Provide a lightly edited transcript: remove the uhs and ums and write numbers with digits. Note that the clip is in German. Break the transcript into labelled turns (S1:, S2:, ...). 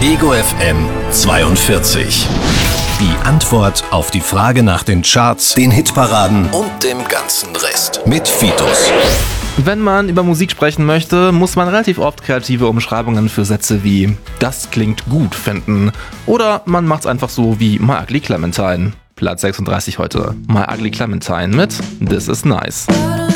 S1: Ego FM 42. Die Antwort auf die Frage nach den Charts, den Hitparaden und dem ganzen Rest. Mit Fitus.
S2: Wenn man über Musik sprechen möchte, muss man relativ oft kreative Umschreibungen für Sätze wie „das klingt gut" finden. Oder man macht's einfach so wie My Ugly Clementine. Platz 36 heute. My Ugly Clementine mit This Is Nice.